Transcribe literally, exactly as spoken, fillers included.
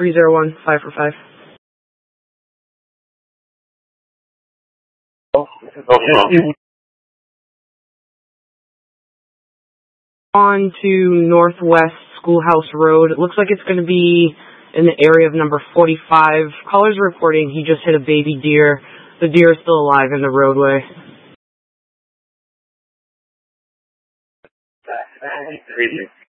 three zero one, five for five. Oh, okay. On to Northwest Schoolhouse Road. It looks like it's going to be in the area of number forty-five. Caller's reporting he just hit a baby deer. The deer is still alive in the roadway. That's crazy.